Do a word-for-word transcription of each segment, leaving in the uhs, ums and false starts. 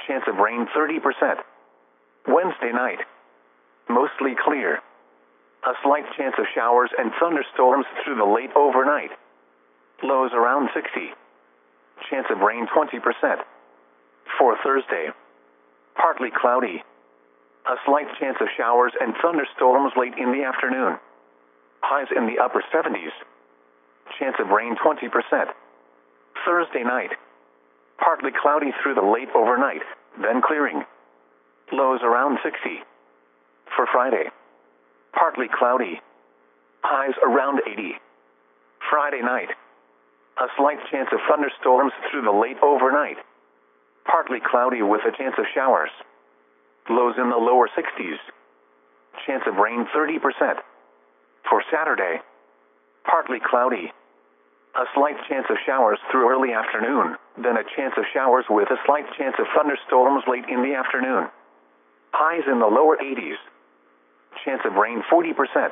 chance of rain thirty percent. Wednesday night, mostly clear. A slight chance of showers and thunderstorms through the late overnight. Lows around sixty. Chance of rain twenty percent. For Thursday, partly cloudy. A slight chance of showers and thunderstorms late in the afternoon. Highs in the upper seventies. Chance of rain twenty percent. Thursday night, partly cloudy through the late overnight, then clearing. Lows around sixty. For Friday, partly cloudy. Highs around eighty. Friday night, a slight chance of thunderstorms through the late overnight. Partly cloudy with a chance of showers. Lows in the lower sixties. Chance of rain thirty percent. For Saturday, partly cloudy. A slight chance of showers through early afternoon, then a chance of showers with a slight chance of thunderstorms late in the afternoon. Highs in the lower eighties. Chance of rain forty percent.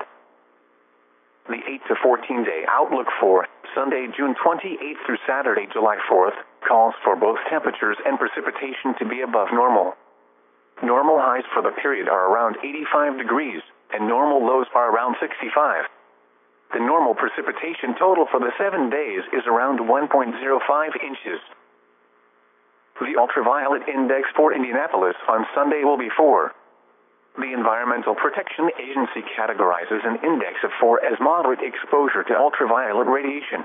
The eight to fourteen day outlook for Sunday, June twenty-eighth through Saturday, July fourth, calls for both temperatures and precipitation to be above normal. Normal highs for the period are around eighty-five degrees, and normal lows are around sixty-five. The normal precipitation total for the seven days is around one point zero five inches. The ultraviolet index for Indianapolis on Sunday will be four. The Environmental Protection Agency categorizes an index of four as moderate exposure to ultraviolet radiation.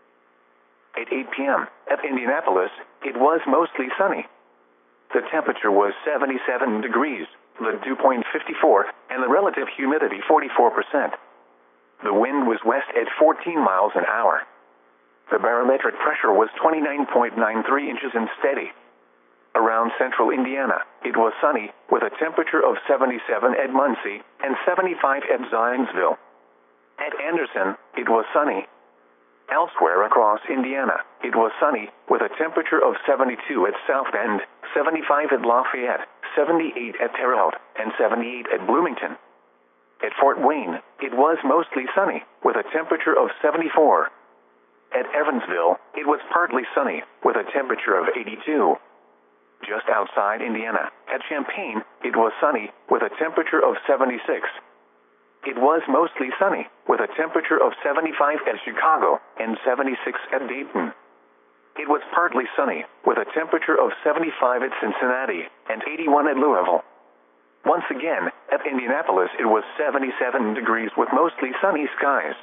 At eight p m at Indianapolis, it was mostly sunny. The temperature was seventy-seven degrees, the dew point fifty-four, and the relative humidity forty-four percent. The wind was west at fourteen miles an hour. The barometric pressure was twenty-nine point nine three inches and steady. Around central Indiana, it was sunny, with a temperature of seventy-seven at Muncie and seventy-five at Zionsville. At Anderson, it was sunny. Elsewhere across Indiana, it was sunny, with a temperature of seventy-two at South Bend, seventy-five at Lafayette, seventy-eight at Terre Haute, and seventy-eight at Bloomington. At Fort Wayne, it was mostly sunny, with a temperature of seventy-four. At Evansville, it was partly sunny, with a temperature of eighty-two. Just outside Indiana, at Champaign, it was sunny, with a temperature of seventy-six. It was mostly sunny, with a temperature of seventy-five at Chicago and seventy-six at Dayton. It was partly sunny, with a temperature of seventy-five at Cincinnati and eighty-one at Louisville. Once again, at Indianapolis it was seventy-seven degrees with mostly sunny skies.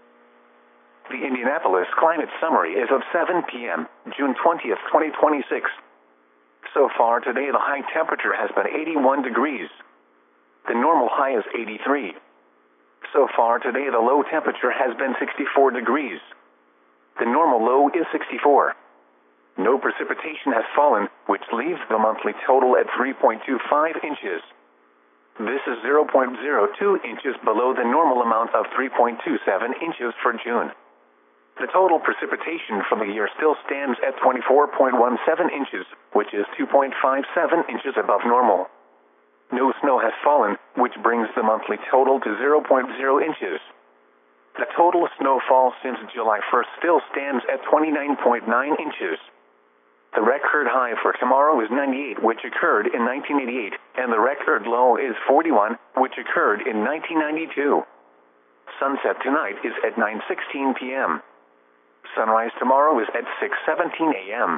The Indianapolis Climate Summary is of seven p m, June twentieth, twenty twenty-six. So far today the high temperature has been eighty-one degrees. The normal high is eighty-three. So far today the low temperature has been sixty-four degrees. The normal low is sixty-four. No precipitation has fallen, which leaves the monthly total at three point two five inches. This is zero point zero two inches below the normal amount of three point two seven inches for June. The total precipitation for the year still stands at twenty-four point one seven inches, which is two point five seven inches above normal. No snow has fallen, which brings the monthly total to zero point zero inches. The total snowfall since July first still stands at twenty-nine point nine inches. The record high for tomorrow is ninety-eight, which occurred in nineteen eighty-eight, and the record low is forty-one, which occurred in nineteen ninety-two. Sunset tonight is at nine sixteen p m Sunrise tomorrow is at six seventeen a m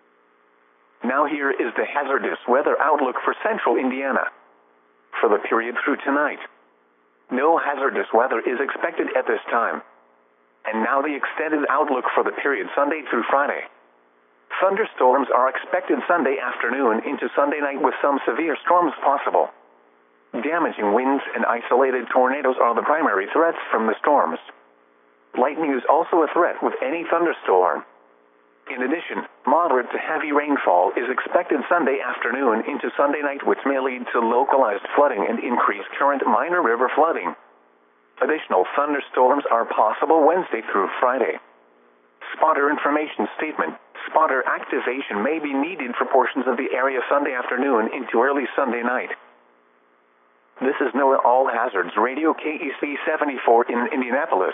Now here is the hazardous weather outlook for central Indiana. For the period through tonight, no hazardous weather is expected at this time. And now the extended outlook for the period Sunday through Friday. Thunderstorms are expected Sunday afternoon into Sunday night with some severe storms possible. Damaging winds and isolated tornadoes are the primary threats from the storms. Lightning is also a threat with any thunderstorm. In addition, moderate to heavy rainfall is expected Sunday afternoon into Sunday night, which may lead to localized flooding and increased current minor river flooding. Additional thunderstorms are possible Wednesday through Friday. Spotter information statement. Spotter activation may be needed for portions of the area Sunday afternoon into early Sunday night. This is NOAA All Hazards Radio K E C seventy-four in Indianapolis.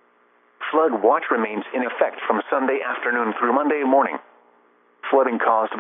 Flood watch remains in effect from Sunday afternoon through Monday morning. Flooding caused by